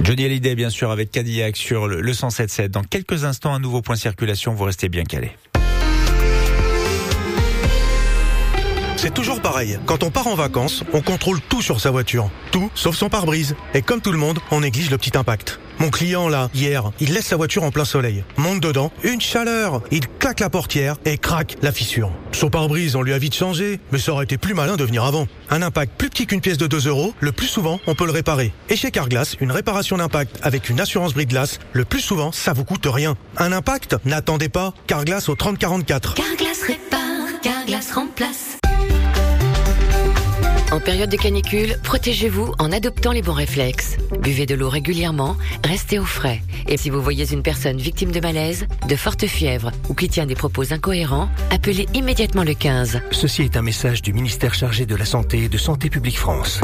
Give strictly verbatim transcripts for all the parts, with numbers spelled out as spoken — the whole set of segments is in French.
Johnny Hallyday, bien sûr, avec Cadillac sur le, le cent sept sept. Dans quelques instants, un nouveau point circulation, vous restez bien calés. C'est toujours pareil. Quand on part en vacances, on contrôle tout sur sa voiture. Tout, sauf son pare-brise. Et comme tout le monde, on néglige le petit impact. Mon client, là, hier, il laisse sa voiture en plein soleil. Monte dedans, une chaleur. Il claque la portière et craque la fissure. Son pare-brise, on lui a vite changé, mais ça aurait été plus malin de venir avant. Un impact plus petit qu'une pièce de deux euros, le plus souvent, on peut le réparer. Et chez Carglass, une réparation d'impact avec une assurance brise-glace, le plus souvent, ça vous coûte rien. Un impact? N'attendez pas. Carglass au trente quarante-quatre. Carglass répare, Carglass remplace. En période de canicule, protégez-vous en adoptant les bons réflexes. Buvez de l'eau régulièrement, restez au frais. Et si vous voyez une personne victime de malaise, de forte fièvre ou qui tient des propos incohérents, appelez immédiatement le quinze. Ceci est un message du ministère chargé de la Santé et de Santé publique France.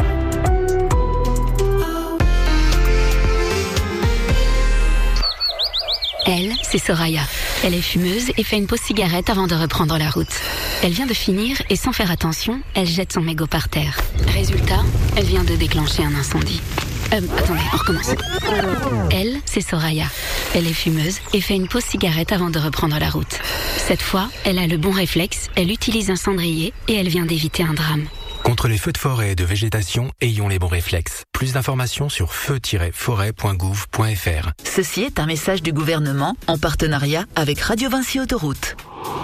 Elle, c'est Soraya. Elle est fumeuse et fait une pause cigarette avant de reprendre la route. Elle vient de finir et sans faire attention, elle jette son mégot par terre. Résultat, elle vient de déclencher un incendie. Euh, attendez, on recommence. Elle, c'est Soraya. Elle est fumeuse et fait une pause cigarette avant de reprendre la route. Cette fois, elle a le bon réflexe, elle utilise un cendrier et elle vient d'éviter un drame. Contre les feux de forêt et de végétation, ayons les bons réflexes. Plus d'informations sur feu tiret forêt point gouv point f r. Ceci est un message du gouvernement en partenariat avec Radio Vinci Autoroute.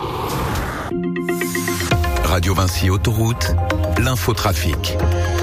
Radio Vinci Autoroute, l'infotrafic.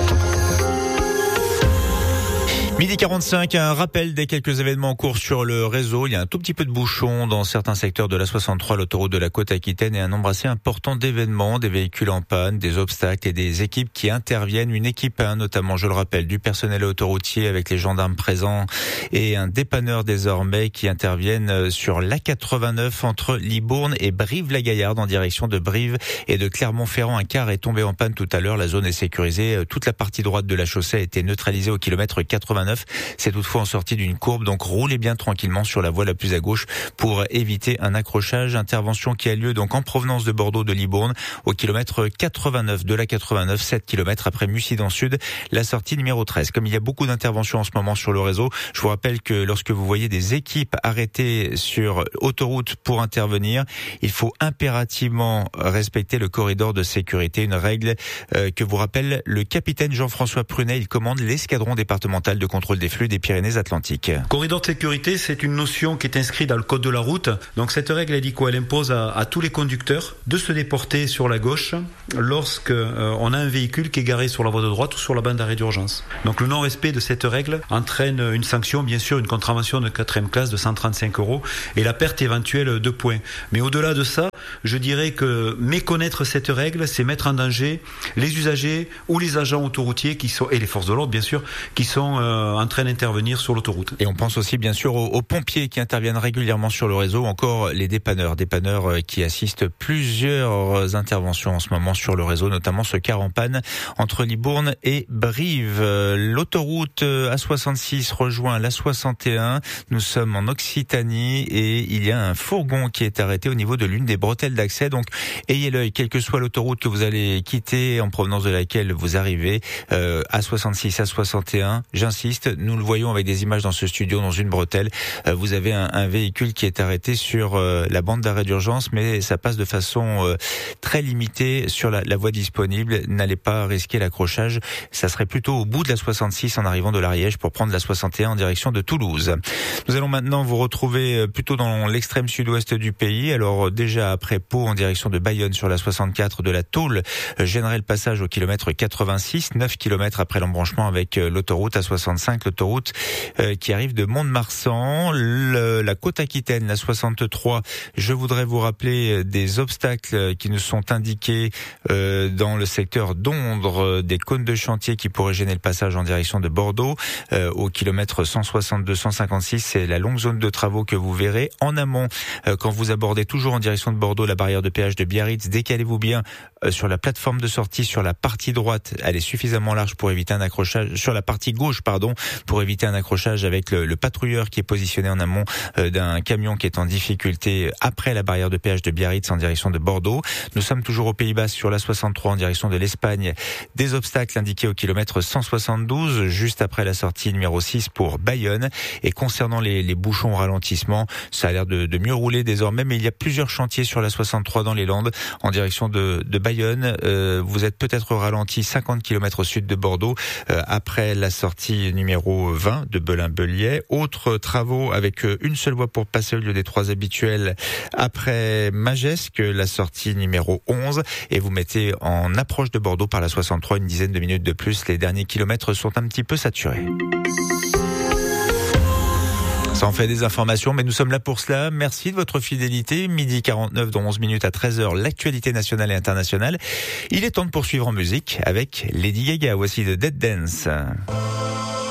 midi quarante-cinq, un rappel des quelques événements en cours sur le réseau. Il y a un tout petit peu de bouchons dans certains secteurs de la soixante-trois, l'autoroute de la Côte-Aquitaine, et un nombre assez important d'événements, des véhicules en panne, des obstacles et des équipes qui interviennent. Une équipe, hein, notamment, je le rappelle, du personnel autoroutier avec les gendarmes présents et un dépanneur désormais qui interviennent sur l'A quatre-vingt-neuf entre Libourne et Brive-la-Gaillarde en direction de Brive et de Clermont-Ferrand. Un car est tombé en panne tout à l'heure. La zone est sécurisée. Toute la partie droite de la chaussée a été neutralisée au kilomètre quatre-vingt-neuf. C'est toutefois en sortie d'une courbe, donc roulez bien tranquillement sur la voie la plus à gauche pour éviter un accrochage. Intervention qui a lieu donc en provenance de Bordeaux de Libourne au kilomètre quatre-vingt-neuf de la quatre-vingt-neuf, sept kilomètres après Mussidan Sud, la sortie numéro treize. Comme il y a beaucoup d'interventions en ce moment sur le réseau, je vous rappelle que lorsque vous voyez des équipes arrêtées sur autoroute pour intervenir, il faut impérativement respecter le corridor de sécurité, une règle euh, que vous rappelle le capitaine Jean-François Prunet. Il commande l'escadron départemental de contrôle des flux des Pyrénées-Atlantiques. Corridor de sécurité, c'est une notion qui est inscrite dans le code de la route. Donc cette règle, elle dit quoi? Elle impose à, à tous les conducteurs de se déporter sur la gauche lorsque euh, on a un véhicule qui est garé sur la voie de droite ou sur la bande d'arrêt d'urgence. Donc le non-respect de cette règle entraîne une sanction, bien sûr, une contravention de quatrième classe de cent trente-cinq euros et la perte éventuelle de points. Mais au-delà de ça, je dirais que méconnaître cette règle, c'est mettre en danger les usagers ou les agents autoroutiers qui sont, et les forces de l'ordre, bien sûr, qui sont euh, en train d'intervenir sur l'autoroute. Et on pense aussi bien sûr aux, aux pompiers qui interviennent régulièrement sur le réseau, ou encore les dépanneurs, dépanneurs qui assistent plusieurs interventions en ce moment sur le réseau, notamment ce car en panne entre Libourne et Brive. L'autoroute A soixante-six rejoint l'A soixante et un. Nous sommes en Occitanie et il y a un fourgon qui est arrêté au niveau de l'une des bretelles d'accès. Donc ayez l'œil, quelle que soit l'autoroute que vous allez quitter, en provenance de laquelle vous arrivez, euh, A soixante-six, A soixante et un, j'insiste, nous le voyons avec des images dans ce studio, dans une bretelle, euh, vous avez un, un véhicule qui est arrêté sur euh, la bande d'arrêt d'urgence, mais ça passe de façon euh, très limitée sur la, la voie disponible. N'allez pas risquer l'accrochage, ça serait plutôt au bout de la soixante-six en arrivant de l'Ariège pour prendre la soixante et un en direction de Toulouse. Nous allons maintenant vous retrouver plutôt dans l'extrême sud-ouest du pays. Alors déjà après Pau en direction de Bayonne sur la soixante-quatre, de la Tôle gênerait le passage au kilomètre quatre-vingt-six, neuf kilomètres après l'embranchement avec l'autoroute A soixante-cinq, l'autoroute euh, qui arrive de Mont-de-Marsan. Le, la Côte-Aquitaine, la soixante-trois, je voudrais vous rappeler des obstacles qui nous sont indiqués euh, dans le secteur d'Ondre, des cônes de chantier qui pourraient gêner le passage en direction de Bordeaux euh, au kilomètre cent soixante-deux cent cinquante-six. C'est la longue zone de travaux que vous verrez. En amont, euh, quand vous abordez toujours en direction de Bordeaux la barrière de péage de Biarritz, décalez-vous bien euh, sur la plateforme de sortie sur la partie droite. Elle est suffisamment large pour éviter un accrochage. Sur la partie gauche, pardon, pour éviter un accrochage avec le, le patrouilleur qui est positionné en amont euh, d'un camion qui est en difficulté après la barrière de péage de Biarritz en direction de Bordeaux. Nous sommes toujours au Pays Basque sur la soixante-trois en direction de l'Espagne. Des obstacles indiqués au kilomètre cent soixante-douze, juste après la sortie numéro six pour Bayonne. Et concernant les, les bouchons au ralentissement, ça a l'air de, de mieux rouler désormais, mais il y a plusieurs chantiers sur la soixante-trois dans les Landes en direction de, de Bayonne. Euh, vous êtes peut-être ralenti cinquante kilomètres au sud de Bordeaux euh, après la sortie numéro vingt de Belin-Beliais. Autres travaux avec une seule voie pour passer au lieu des trois habituels après Magesque, la sortie numéro onze, et vous mettez en approche de Bordeaux par la soixante-trois une dizaine de minutes de plus. Les derniers kilomètres sont un petit peu saturés. Ça en fait des informations, mais nous sommes là pour cela. Merci de votre fidélité. Midi quarante-neuf, dans onze minutes à treize heures, l'actualité nationale et internationale. Il est temps de poursuivre en musique avec Lady Gaga. Voici The Dead Dance.